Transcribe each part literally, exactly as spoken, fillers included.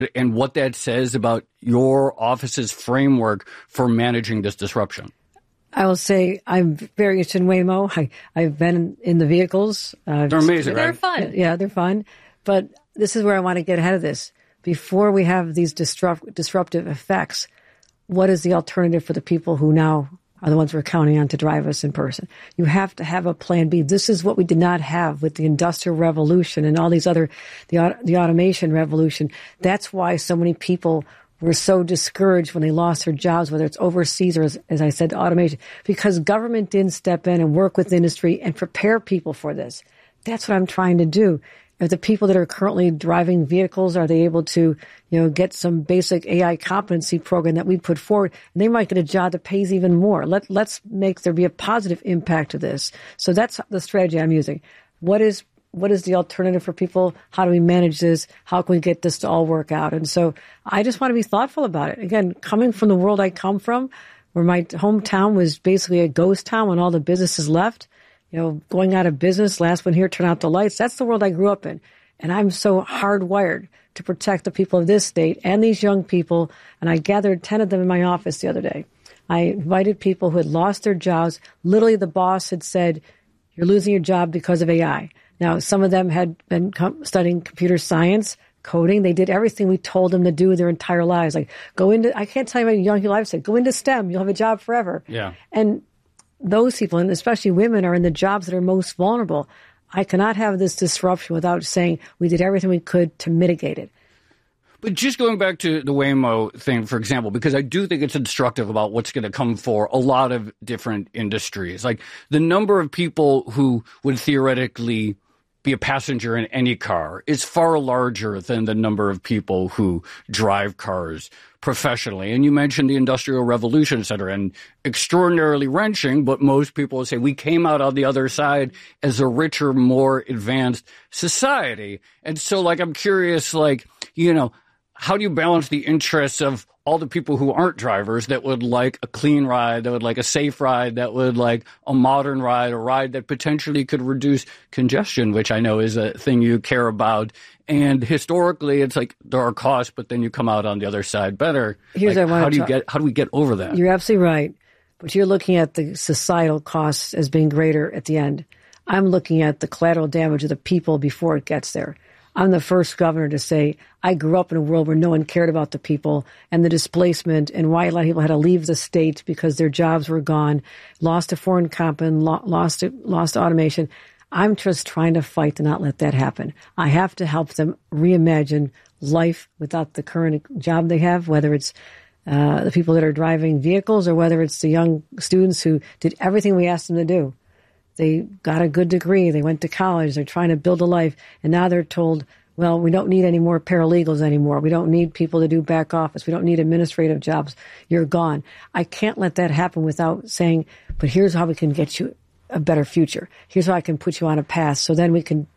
and what that says about your office's framework for managing this disruption? I will say I'm very interested in Waymo. I, I've been in the vehicles. Uh, they're amazing, they're right? fun. Yeah, they're fun. But this is where I want to get ahead of this. Before we have these disrupt, disruptive effects, what is the alternative for the people who now are the ones we're counting on to drive us in person? You have to have a plan B. This is what we did not have with the Industrial Revolution and all these other, the, the automation revolution. That's why so many people were so discouraged when they lost their jobs, whether it's overseas or, as, as I said, automation, because government didn't step in and work with industry and prepare people for this. That's what I'm trying to do. If the people that are currently driving vehicles, are they able to, you know, get some basic A I competency program that we put forward, and they might get a job that pays even more. Let, let's make there be a positive impact to this. So that's the strategy I'm using. What is What is the alternative for people? How do we manage this? How can we get this to all work out? And so I just want to be thoughtful about it. Again, coming from the world I come from, where my hometown was basically a ghost town when all the businesses left, you know, going out of business, last one here, turn out the lights. That's the world I grew up in. And I'm so hardwired to protect the people of this state and these young people. And I gathered ten of them in my office the other day. I invited people who had lost their jobs. Literally, the boss had said, "You're losing your job because of A I." Now, some of them had been com- studying computer science, coding. They did everything we told them to do their entire lives. Like, go into, I can't tell you how many young people I've said, go into STEM, you'll have a job forever. Yeah. And those people, and especially women, are in the jobs that are most vulnerable. I cannot have this disruption without saying we did everything we could to mitigate it. But just going back to the Waymo thing, for example, because I do think it's instructive about what's going to come for a lot of different industries. Like the number of people who would theoretically be a passenger in any car is far larger than the number of people who drive cars professionally. And you mentioned the Industrial Revolution Center, and extraordinarily wrenching, but most people would say we came out on the other side as a richer, more advanced society. And so, like, I'm curious, like, you know, how do you balance the interests of all the people who aren't drivers that would like a clean ride, that would like a safe ride, that would like a modern ride, a ride that potentially could reduce congestion, which I know is a thing you care about. And historically, it's like there are costs, but then you come out on the other side better. Here's like, what I want how to do you talk- get? How do we get over that? You're absolutely right, but you're looking at the societal costs as being greater at the end. I'm looking at the collateral damage of the people before it gets there. I'm the first governor to say I grew up in a world where no one cared about the people and the displacement and why a lot of people had to leave the state because their jobs were gone, lost to foreign compound, lost to, lost to automation. I'm just trying to fight to not let that happen. I have to help them reimagine life without the current job they have, whether it's uh, the people that are driving vehicles or whether it's the young students who did everything we asked them to do. They got a good degree. They went to college. They're trying to build a life. And now they're told, well, we don't need any more paralegals anymore. We don't need people to do back office. We don't need administrative jobs. You're gone. I can't let that happen without saying, but here's how we can get you a better future. Here's how I can put you on a path. So then we can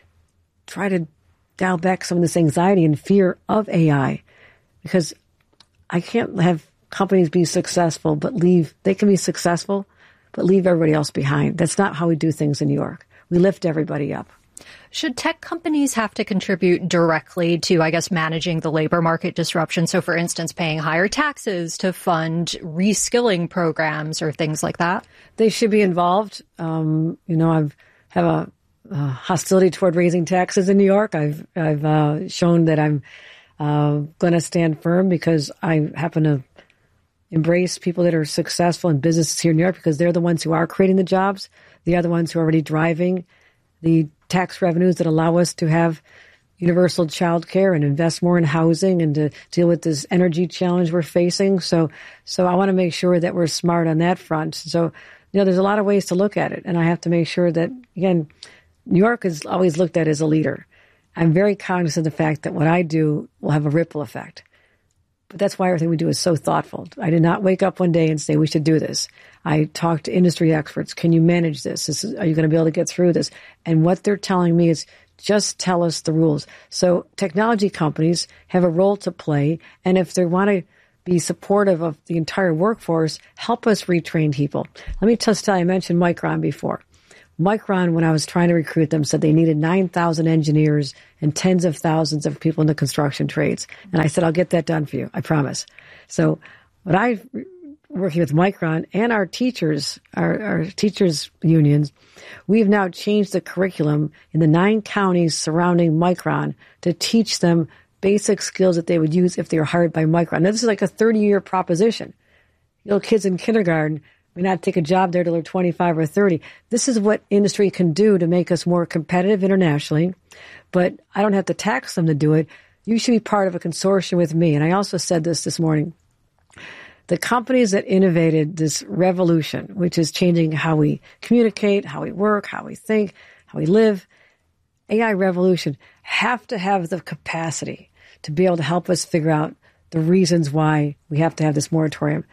try to dial back some of this anxiety and fear of A I. Because I can't have companies be successful, but leave, they can be successful, but leave everybody else behind. That's not how we do things in New York. We lift everybody up. Should tech companies have to contribute directly to, I guess, managing the labor market disruption? So, for instance, paying higher taxes to fund reskilling programs or things like that? They should be involved. Um, you know, I've have a, a hostility toward raising taxes in New York. I've I've uh, shown that I'm uh, going to stand firm because I happen to embrace people that are successful in businesses here in New York because they're the ones who are creating the jobs. They are the ones who are already driving the tax revenues that allow us to have universal child care and invest more in housing and to deal with this energy challenge we're facing. So, so I want to make sure that we're smart on that front. So, you know, there's a lot of ways to look at it. And I have to make sure that, again, New York is always looked at as a leader. I'm very cognizant of the fact that what I do will have a ripple effect. But that's why everything we do is so thoughtful. I did not wake up one day and say, we should do this. I talked to industry experts. Can you manage this? this is, are you going to be able to get through this? And what they're telling me is just tell us the rules. So technology companies have a role to play. And if they want to be supportive of the entire workforce, help us retrain people. Let me just tell you, I mentioned Micron before. Micron, when I was trying to recruit them, said they needed nine thousand engineers and tens of thousands of people in the construction trades. And I said, I'll get that done for you. I promise. So what I, working with Micron and our teachers, our, our teachers unions, we've now changed the curriculum in the nine counties surrounding Micron to teach them basic skills that they would use if they were hired by Micron. Now, this is like a thirty-year proposition. You know, kids in kindergarten may not take a job there till they're twenty-five or thirty. This is what industry can do to make us more competitive internationally, but I don't have to tax them to do it. You should be part of a consortium with me. And I also said this this morning. The companies that innovated this revolution, which is changing how we communicate, how we work, how we think, how we live, A I revolution, have to have the capacity to be able to help us figure out the reasons why we have to have this moratorium.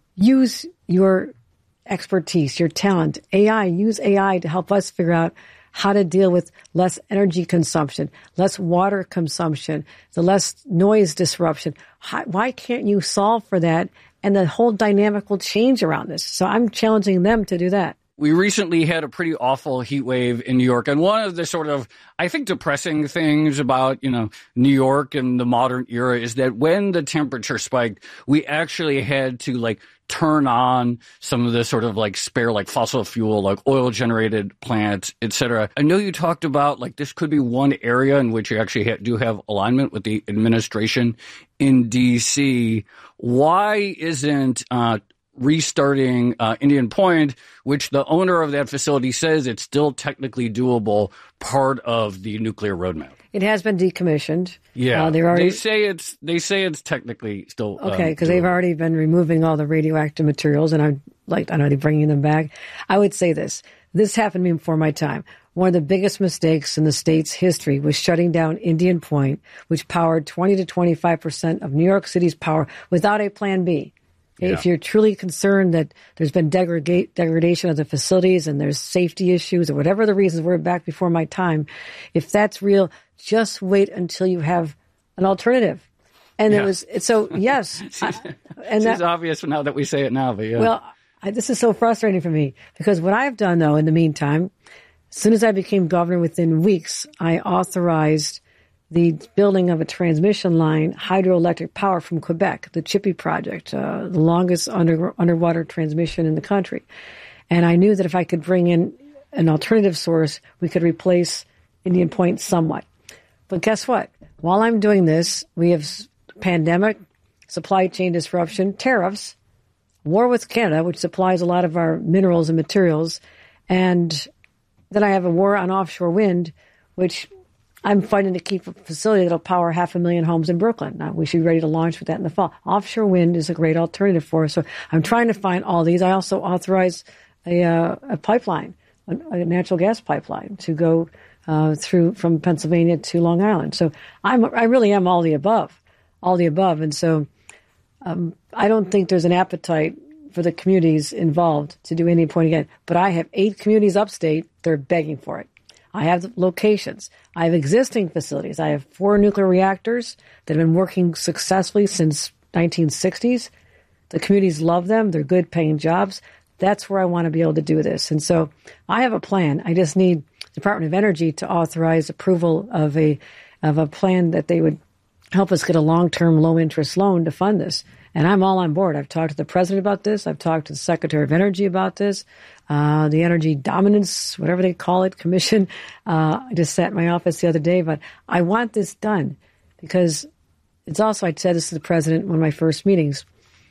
Use your expertise, your talent, A I, use A I to help us figure out how to deal with less energy consumption, less water consumption, the less noise disruption. How, why can't you solve for that? And the whole dynamic will change around this. So I'm challenging them to do that. We recently had a pretty awful heat wave in New York. And one of the sort of, I think, depressing things about, you know, New York and the modern era is that when the temperature spiked, we actually had to, like, turn on some of the sort of, like, spare, like, fossil fuel, like, oil-generated plants, et cetera. I know you talked about, like, this could be one area in which you actually ha- do have alignment with the administration in D C. Why isn't uh restarting uh, Indian Point, which the owner of that facility says it's still technically doable, part of the nuclear roadmap? It has been decommissioned. Yeah, uh, they're already, they say it's they say it's technically still okay because um, they've already been removing all the radioactive materials, and I'm like I don't know, they're bringing them back. I would say this: this happened to me before my time. One of the biggest mistakes in the state's history was shutting down Indian Point, which powered twenty to twenty-five percent of New York City's power without a plan B. Yeah. If you're truly concerned that there's been degrada- degradation of the facilities and there's safety issues or whatever the reasons were back before my time, if that's real, just wait until you have an alternative. And yeah. it was, so yes. She's, I, and she's that, obvious now that we say it now, but yeah. Well, I, this is so frustrating for me because what I've done though in the meantime, as soon as I became governor within weeks, I authorized the building of a transmission line, hydroelectric power from Quebec, the Chippy project, uh, the longest under, underwater transmission in the country. And I knew that if I could bring in an alternative source, we could replace Indian Point somewhat. But guess what? While I'm doing this, we have pandemic, supply chain disruption, tariffs, war with Canada, which supplies a lot of our minerals and materials, and then I have a war on offshore wind, which I'm fighting to keep a facility that'll power half a million homes in Brooklyn. Now, we should be ready to launch with that in the fall. Offshore wind is a great alternative for us. So I'm trying to find all these. I also authorize a, uh, a pipeline, a, a natural gas pipeline to go uh, through from Pennsylvania to Long Island. So I'm, I really am all the above, all the above. And so um, I don't think there's an appetite for the communities involved to do Indian Point again. But I have eight communities upstate. They're begging for it. I have locations. I have existing facilities. I have four nuclear reactors that have been working successfully since nineteen sixties. The communities love them. They're good paying jobs. That's where I want to be able to do this. And so I have a plan. I just need Department of Energy to authorize approval of a of a plan that they would help us get a long-term low-interest loan to fund this. And I'm all on board. I've talked to the president about this. I've talked to the Secretary of Energy about this. Uh, the Energy Dominance, whatever they call it, Commission. Uh, I just sat in my office the other day, but I want this done because it's also, I said this to the president in one of my first meetings.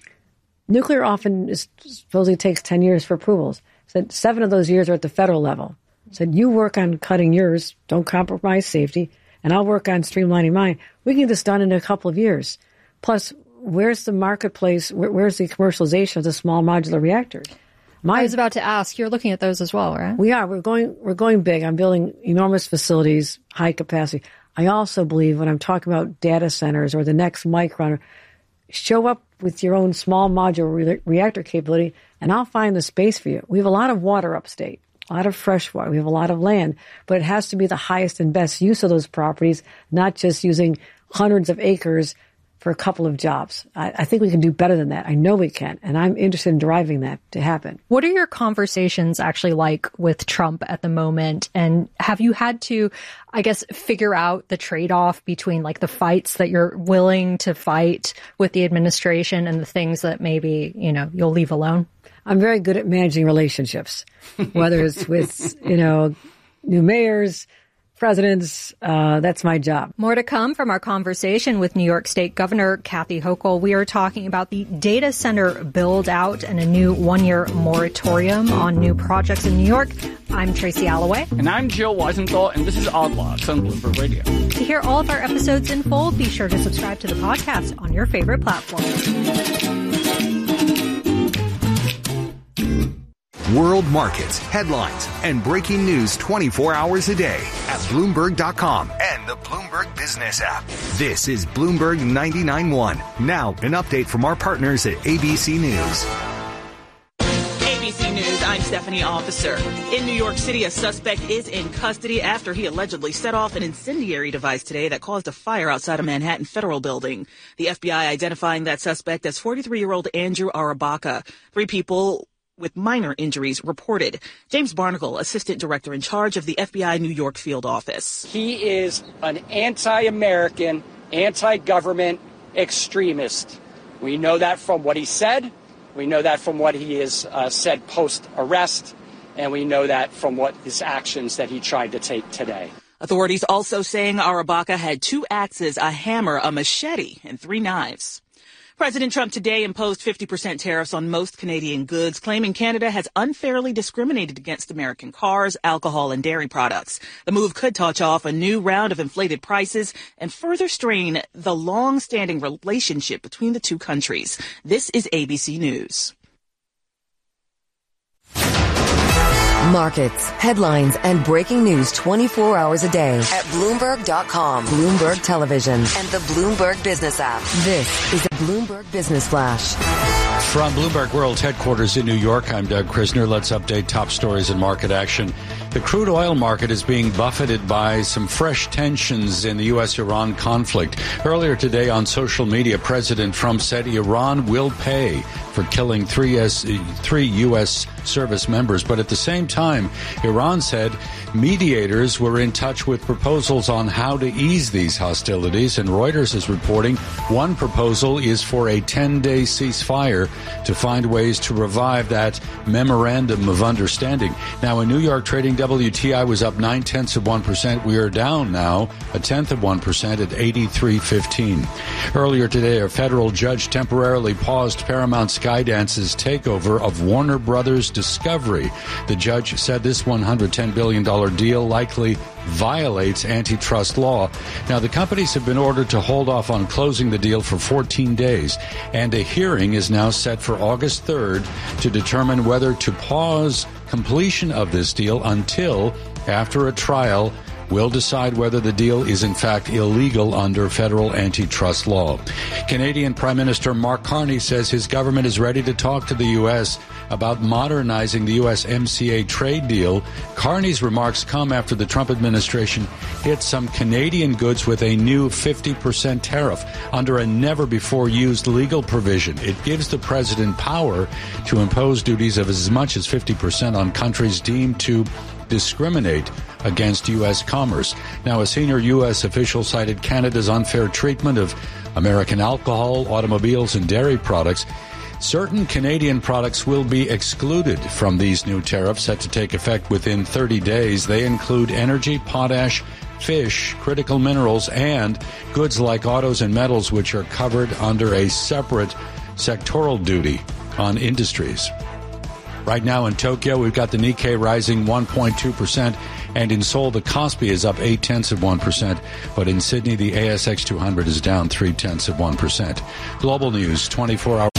Nuclear often is, supposedly takes ten years for approvals. I said seven of those years are at the federal level. I said, you work on cutting yours, don't compromise safety, and I'll work on streamlining mine. We can get this done in a couple of years. Plus, where's the marketplace? Where, where's the commercialization of the small modular reactors? My, I was about to ask. You're looking at those as well, right? We are. We're going. We're going big. I'm building enormous facilities, high capacity. I also believe when I'm talking about data centers or the next Micron, show up with your own small modular re- reactor capability, and I'll find the space for you. We have a lot of water upstate, a lot of fresh water. We have a lot of land, but it has to be the highest and best use of those properties, not just using hundreds of acres for a couple of jobs. I, I think we can do better than that. I know we can. And I'm interested in driving that to happen. What are your conversations actually like with Trump at the moment? And have you had to, I guess, figure out the trade-off between like the fights that you're willing to fight with the administration and the things that maybe, you know, you'll leave alone? I'm very good at managing relationships, whether it's with, you know, new mayors, presidents. Uh, that's my job. More to come from our conversation with New York State Governor Kathy Hochul. We are talking about the data center build out and a new one-year moratorium on new projects in New York. I'm Tracy Alloway. And I'm Jill Weisenthal, and this is Odd Lots on Bloomberg Radio. To hear all of our episodes in full, be sure to subscribe to the podcast on your favorite platform. World markets, headlines, and breaking news twenty-four hours a day at Bloomberg dot com and the Bloomberg Business app. This is Bloomberg ninety-nine point one. Now, an update from our partners at A B C News. A B C News, I'm Stephanie Officer. In New York City, a suspect is in custody after he allegedly set off an incendiary device today that caused a fire outside a Manhattan Federal building. The F B I identifying that suspect as forty-three-year-old Andrew Arabaka. Three people with minor injuries reported. James Barnacle, assistant director in charge of the F B I New York field office. He is an anti-American, anti-government extremist. We know that from what he said. We know that from what he has uh, said post-arrest. And we know that from what his actions that he tried to take today. Authorities also saying Arabaka had two axes, a hammer, a machete, and three knives. President Trump today imposed fifty percent tariffs on most Canadian goods, claiming Canada has unfairly discriminated against American cars, alcohol, and dairy products. The move could touch off a new round of inflated prices and further strain the long-standing relationship between the two countries. This is A B C News. Markets, headlines, and breaking news twenty-four hours a day at Bloomberg dot com, Bloomberg Television, and the Bloomberg Business app. This is a Bloomberg Business Flash. From Bloomberg World Headquarters in New York, I'm Doug Krisner. Let's update top stories and market action. The crude oil market is being buffeted by some fresh tensions in the U S Iran conflict. Earlier today on social media, President Trump said Iran will pay for killing three, S, three U S service members. But at the same time, Iran said mediators were in touch with proposals on how to ease these hostilities. And Reuters is reporting one proposal is for a ten-day ceasefire to find ways to revive that memorandum of understanding. Now, in New York, trading W T I was up nine tenths of one percent. We are down now a tenth of one percent at eighty-three fifteen. Earlier today, a federal judge temporarily paused Paramount Skydance's takeover of Warner Brothers Discovery. The judge said this one hundred ten billion dollars deal likely violates antitrust law. Now, the companies have been ordered to hold off on closing the deal for fourteen days, and a hearing is now set for August third to determine whether to pause completion of this deal until after a trial will decide whether the deal is in fact illegal under federal antitrust law. Canadian Prime Minister Mark Carney says his government is ready to talk to the U S about modernizing the U S M C A trade deal. Carney's remarks come after the Trump administration hit some Canadian goods with a new fifty percent tariff under a never-before-used legal provision. It gives the president power to impose duties of as much as fifty percent on countries deemed to discriminate against U S commerce. Now, a senior U S official cited Canada's unfair treatment of American alcohol, automobiles, and dairy products. Certain Canadian products will be excluded from these new tariffs set to take effect within thirty days. They include energy, potash, fish, critical minerals, and goods like autos and metals, which are covered under a separate sectoral duty on industries. Right now in Tokyo, we've got the Nikkei rising one point two percent, and in Seoul, the Kospi is up eight tenths of one percent. But in Sydney, the A S X two hundred is down three tenths of one percent. Global news, twenty-four hours.